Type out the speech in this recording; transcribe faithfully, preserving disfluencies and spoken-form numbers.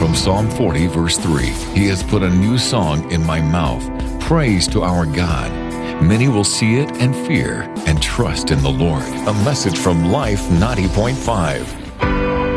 From Psalm forty, verse three, He has put a new song in my mouth, praise to our God. Many will see it and fear and trust in the Lord. A message from Life ninety point five.